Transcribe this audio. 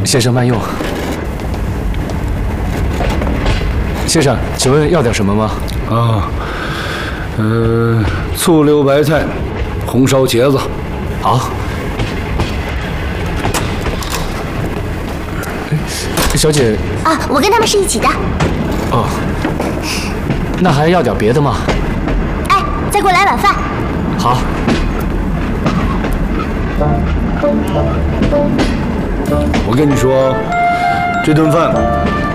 先生慢用。先生，请问要点什么吗？ 醋溜白菜，红烧茄子。 好。小姐。 啊，我跟他们是一起的。 哦。那还要点别的吗？ 哎，再给我来碗饭。 好。 我跟你说，这顿饭